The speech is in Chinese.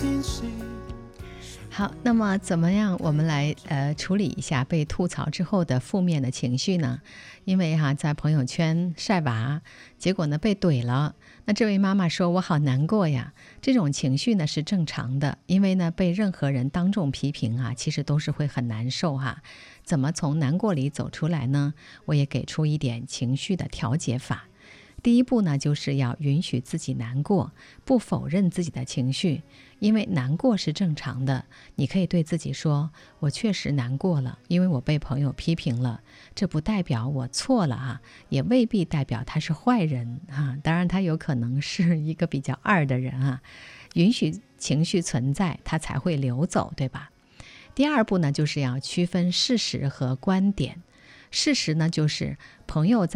好，那么怎么样我们来处理一下被吐槽之后的负面的情绪呢？因为在朋友圈晒娃，结果呢被怼了，那这位妈妈说我好难过呀。这种情绪呢是正常的，因为呢被任何人当众批评其实都是会很难受怎么从难过里走出来呢？我也给出一点情绪的调节法。第一步呢，就是要允许自己难过，不否认自己的情绪，因为难过是正常的。你可以对自己说，我确实难过了，因为我被朋友批评了，这不代表我错了也未必代表他是坏人当然他有可能是一个比较二的人允许情绪存在，他才会流走，对吧？第二步呢，就是要区分事实和观点。事实呢，就是朋友在